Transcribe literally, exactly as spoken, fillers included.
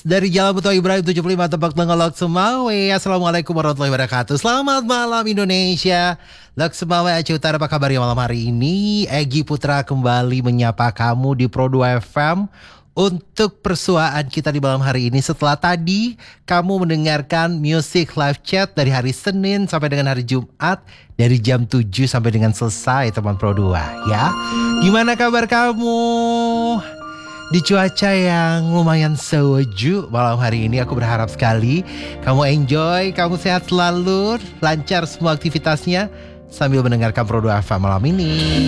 dari Jalan Mutua Ibrahim tujuh puluh lima Tebak Tenggolok Semawe. Assalamualaikum warahmatullahi wabarakatuh. Selamat malam Indonesia. Lok Semawe Aceh Utara, apa kabar ya malam hari ini? Egy Putra kembali menyapa kamu di Pro dua F M untuk persuaan kita di malam hari ini. Setelah tadi kamu mendengarkan music live chat dari hari Senin sampai dengan hari Jumat dari jam tujuh sampai dengan selesai teman Pro dua ya. Gimana kabar kamu? Di cuaca yang lumayan sejuk malam hari ini, aku berharap sekali kamu enjoy, kamu sehat selalu, lancar semua aktivitasnya sambil mendengarkan Pro dua F M malam ini.